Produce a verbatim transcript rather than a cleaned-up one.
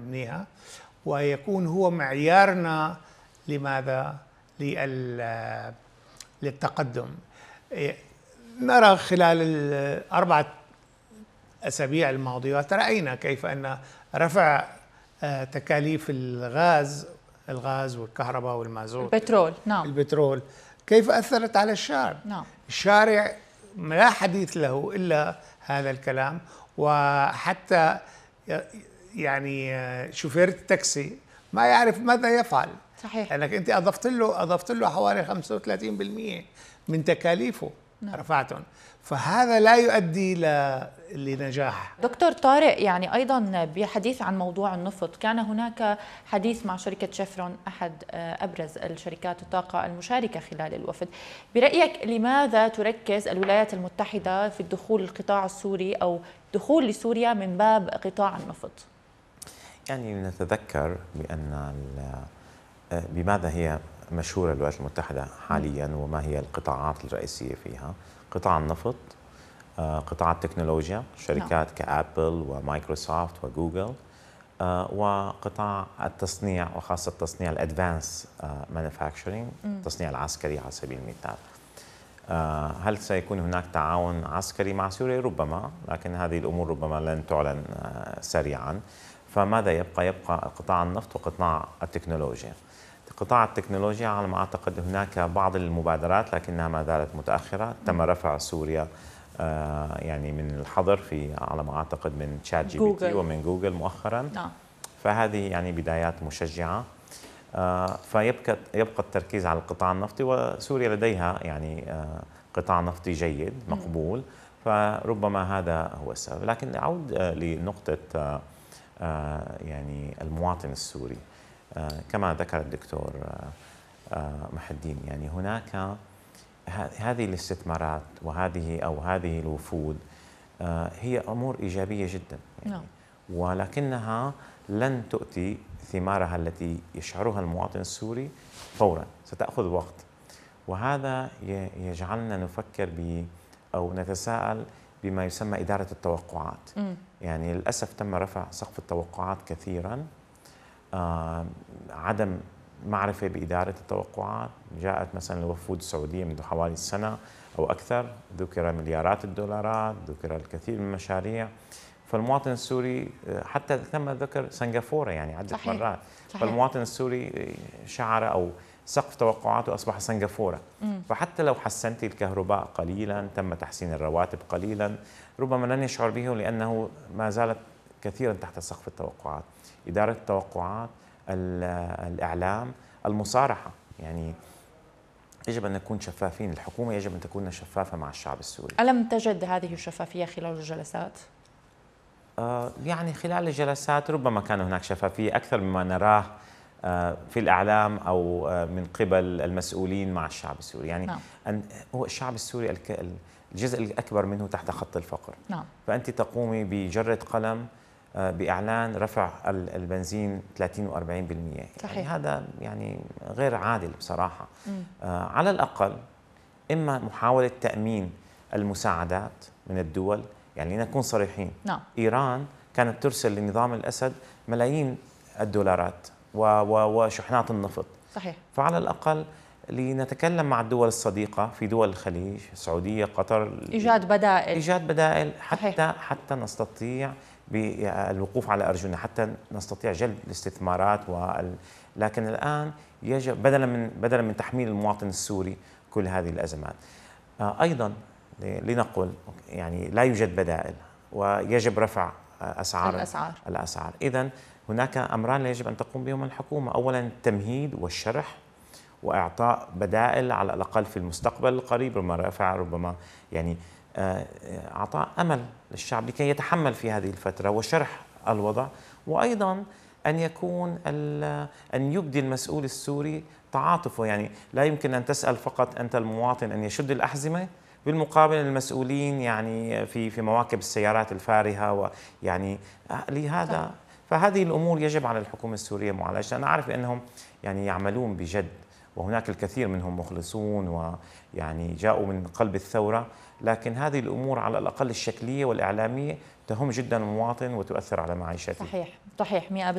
نبنيها، ويكون هو معيارنا لماذا؟ للتقدم. نرى خلال الأربعة أسابيع الماضية رأينا كيف أن رفع تكاليف الغاز الغاز والكهرباء والمازوت البترول نعم البترول كيف أثرت على الشارع. نعم. الشارع لا حديث له إلا هذا الكلام، وحتى يعني شوفير التاكسي ما يعرف ماذا يفعل. صحيح. لأنك أنت أضفت له أضفت له حوالي خمسة وثلاثين بالمئة من تكاليفه. نعم. رفعتهم، فهذا لا يؤدي لنجاح. دكتور طارق، يعني أيضا بحديث عن موضوع النفط، كان هناك حديث مع شركة شيفرون أحد أبرز الشركات الطاقة المشاركة خلال الوفد. برأيك لماذا تركز الولايات المتحدة في الدخول للقطاع السوري أو دخول لسوريا من باب قطاع النفط؟ يعني نتذكر بأن بماذا هي مشهورة الولايات المتحدة حاليا وما هي القطاعات الرئيسية فيها. قطاع النفط، قطاع التكنولوجيا، شركات no. كأبل ومايكروسوفت وجوجل، وقطاع التصنيع وخاصة تصنيع الادفانس مانيفاكتشرينج، التصنيع العسكري على سبيل المثال. هل سيكون هناك تعاون عسكري مع سوريا؟ ربما، لكن هذه الأمور ربما لن تعلن سريعا. فماذا يبقى؟ يبقى قطاع النفط وقطاع التكنولوجيا. قطاع التكنولوجيا على ما أعتقد هناك بعض المبادرات لكنها ما زالت متأخرة. تم رفع سوريا يعني من الحظر في على ما أعتقد من تشات جي بي تي ومن جوجل مؤخرا. نعم. فهذه يعني بدايات مشجعة. فيبقى يبقى التركيز على القطاع النفطي، وسوريا لديها يعني قطاع نفطي جيد مقبول، فربما هذا هو السبب. لكن أعود لنقطة يعني المواطن السوري. كما ذكر الدكتور محي الدين، يعني هناك هذه الاستثمارات وهذه أو هذه الوفود هي أمور إيجابية جدا يعني نعم. ولكنها لن تؤتي ثمارها التي يشعرها المواطن السوري فورا، ستأخذ وقت. وهذا يجعلنا نفكر ب أو نتساءل بما يسمى إدارة التوقعات. م. يعني للأسف تم رفع سقف التوقعات كثيرا. آه عدم معرفة بإدارة التوقعات. جاءت مثلا الوفود السعودية منذ حوالي سنة أو أكثر، ذكر مليارات الدولارات، ذكر الكثير من المشاريع. فالمواطن السوري حتى تم ذكر سنغافورة يعني عدة صحيح. مرات. صحيح. فالمواطن السوري شعر أو سقف توقعاته أصبح سنغافورة. مم. فحتى لو حسنت الكهرباء قليلا، تم تحسين الرواتب قليلا، ربما لن يشعر به لأنه ما زالت كثيرا تحت سقف التوقعات. إدارة التوقعات، الإعلام، المصارحة، يعني يجب أن نكون شفافين. الحكومة يجب أن تكون شفافة مع الشعب السوري. ألم تجد هذه الشفافية خلال الجلسات؟ آه يعني خلال الجلسات ربما كان هناك شفافية أكثر مما نراه آه في الإعلام أو آه من قبل المسؤولين مع الشعب السوري. يعني نعم. أن هو الشعب السوري الجزء الأكبر منه تحت خط الفقر. نعم. فأنت تقومي بجرة قلم بإعلان رفع البنزين ثلاثين وأربعين بالمئة. صحيح. يعني هذا يعني غير عادل بصراحة. آه على الأقل إما محاولة تأمين المساعدات من الدول، يعني لنكون صريحين. نعم. إيران كانت ترسل لنظام الأسد ملايين الدولارات وشحنات النفط. صحيح. فعلى الأقل لنتكلم مع الدول الصديقة في دول الخليج، السعودية، قطر، إيجاد بدائل إيجاد بدائل حتى صحيح. حتى نستطيع بالوقوف على أرجلنا، حتى نستطيع جلب الاستثمارات. وال... لكن الآن يجب بدلا من بدلا من تحميل المواطن السوري كل هذه الأزمات. أيضا لنقل يعني لا يوجد بدائل ويجب رفع أسعار الأسعار, الأسعار. إذن هناك أمران يجب أن تقوم بهم الحكومة. أولا التمهيد والشرح وإعطاء بدائل على الأقل في المستقبل القريب، ربما رفع ربما يعني إعطاء أمل للشعب لكي يتحمل في هذه الفترة وشرح الوضع. وأيضا أن يكون أن يبدي المسؤول السوري تعاطفه. يعني لا يمكن أن تسأل فقط أنت المواطن أن يشد الأحزمة، بالمقابل المسؤولين يعني في في مواكب السيارات الفارهة، ويعني لهذا فهذه الأمور يجب على الحكومة السورية معالجتها. أنا أعرف أنهم يعني يعملون بجد، وهناك الكثير منهم مخلصون ويعني جاءوا من قلب الثورة، لكن هذه الأمور على الأقل الشكلية والإعلامية تهم جدا المواطن وتؤثر على معيشته. صحيح صحيح مئة بالمئة.